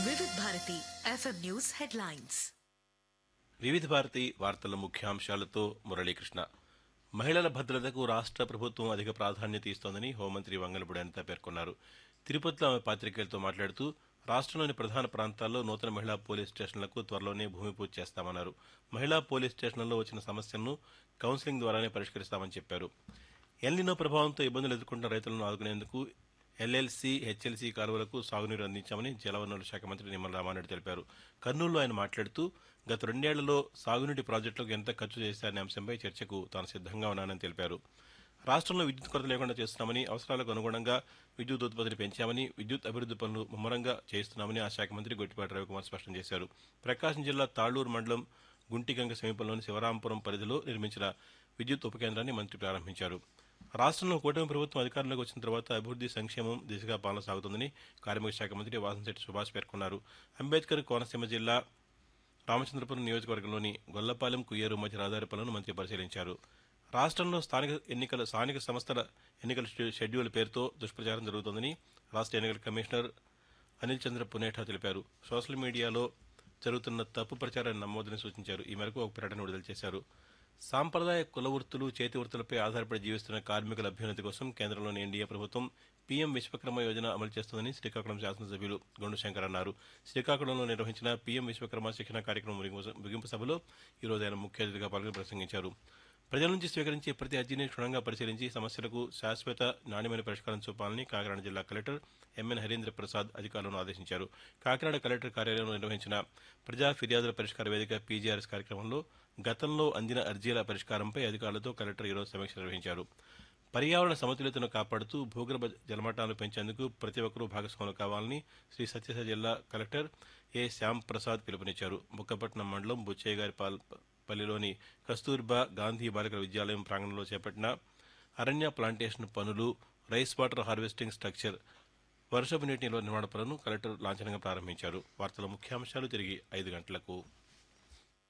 వివిధ Bharati FM news headlines. వివిధ భారతి వార్తల ముఖ్యాంశాలతో మురళీకృష్ణ. మహిళల భద్రతకు రాష్ట్ర ప్రభుత్వం అధిక ప్రాధాన్యత ఇస్తోందని హోంమంత్రి వంగలపూడి అనిత పేర్కొన్నారు. తిరుపతిలో ఆమె పాత్రికేయులతో మాట్లాడుతూ రాష్ట్రంలోని ప్రధాన ప్రాంతాల్లో నూతన మహిళా పోలీస్ స్టేషన్లకు త్వరలోనే భూమి పూజ చేస్తామన్నారు. మహిళా పోలీస్ స్టేషన్లలో వచ్చిన సమస్యలను కౌన్సిలింగ్ ద్వారానే పరిష్కరిస్తామని చెప్పారు. ఎల్నినో ప్రభావంతో ఇబ్బందులు ఎదుర్కొంటున్న రైతులను ఆదుకునేందుకు ఎల్ఎల్సీ, హెచ్ఎల్సీ కాలువలకు సాగునీరు అందించామని జలవనరుల శాఖ మంత్రి నిమ్మల రామారెడ్డి తెలిపారు. కర్నూలులో ఆయన మాట్లాడుతూ గత 2 ఏళ్లలో సాగునీటి ప్రాజెక్టులకు ఎంత ఖర్చు చేశారనే అంశంపై చర్చకు తాను సిద్ధంగా ఉన్నానని తెలిపారు. రాష్ట్రంలో విద్యుత్ కొరత లేకుండా చేస్తున్నామని, అవసరాలకు అనుగుణంగా విద్యుత్ ఉత్పత్తిని పెంచామని, విద్యుత్ అభివృద్ధి పనులు ముమ్మరంగా చేయిస్తున్నామని ఆ శాఖ మంత్రి గొట్టిపాటి రవికుమార్ స్పష్టం చేశారు. ప్రకాశం జిల్లా తాళ్లూరు మండలం గుంటిగంగ సమీపంలోని శివరాంపురం పరిధిలో నిర్మించిన విద్యుత్ ఉప కేంద్రాన్ని మంత్రి ప్రారంభించారు. రాష్ట్రంలో కూటమి ప్రభుత్వం అధికారంలోకి వచ్చిన తర్వాత అభివృద్ధి సంక్షేమం దిశగా పాలన సాగుతుందని కార్మిక శాఖ మంత్రి వాసంశెట్టి సుభాష్ పేర్కొన్నారు. అంబేద్కర్ కోనసీమ జిల్లా రామచంద్రపురం నియోజకవర్గంలోని గొల్లపాలెం, కుయ్యేరు మధ్య రహదారి పనులను మంత్రి పరిశీలించారు. రాష్ట్రంలో స్థానిక సంస్థల ఎన్నికల షెడ్యూల్ పేరుతో దుష్ప్రచారం జరుగుతోందని రాష్ట్ర ఎన్నికల కమిషనర్ అనిల్ చంద్ర పునేఠా తెలిపారు. సోషల్ మీడియాలో జరుగుతున్న తప్పు ప్రచారాన్ని నమ్మొద్దని సూచించారు. ఈ మేరకు ఒక ప్రకటన విడుదల చేశారు. సాంప్రదాయ కుల వృత్తులు, చేతి వృత్తులపై ఆధారపడి జీవిస్తున్న కార్మికుల అభ్యున్నతి కోసం కేంద్రంలోని ఎన్డీఏ ప్రభుత్వం పీఎం విశ్వకర్మ యోజన అమలు చేస్తోందని శ్రీకాకుళం శాసనసభ్యులు గొండు శంకర్ అన్నారు. శ్రీకాకుళంలో నిర్వహించిన పీఎం విశ్వకర్మ శిక్షణ కార్యక్రమం ముగింపు సభలో ఈరోజు ఆయన ముఖ్య అతిథిగా పాల్గొని ప్రసంగించారు. ప్రజల నుంచి స్వీకరించే ప్రతి అర్జీని క్షుణ్ణంగా పరిశీలించి సమస్యలకు శాశ్వత నాణ్యమైన పరిష్కారం చూపాలని కాకినాడ జిల్లా కలెక్టర్ ఎంఎన్ హరీంద్ర ప్రసాద్ అధికారులను ఆదేశించారు. కాకినాడ కలెక్టర్ కార్యాలయంలో నిర్వహించిన ప్రజా ఫిర్యాదుల పరిష్కార వేదిక పీజీఆర్ఎస్ కార్యక్రమంలో గతంలో అందిన అర్జీల పరిష్కారంపై అధికారులతో కలెక్టర్ ఈరోజు సమీక్ష నిర్వహించారు. పర్యావరణ సమతుల్యతను కాపాడుతూ భూగర్భ జలమట్టాలను పెంచేందుకు ప్రతి ఒక్కరూ భాగస్వాములు కావాలని శ్రీ సత్యసాయి జిల్లా కలెక్టర్ ఏ శ్యామ్ ప్రసాద్ పిలుపునిచ్చారు. బుక్కపట్నం మండలం బుచ్చయ్యగారిపల్లిలోని కస్తూర్బా గాంధీ బాలికల విద్యాలయం ప్రాంగణంలో చేపట్టిన అరణ్య ప్లాంటేషన్ పనులు, రైస్ వాటర్ హార్వెస్టింగ్ స్ట్రక్చర్, వర్షపు నీటి నిల్వ నిర్మాణ పనులను కలెక్టర్ లాంఛనంగా ప్రారంభించారు. వార్తల ముఖ్యాంశాలు తిరిగి 5 గంటలకు.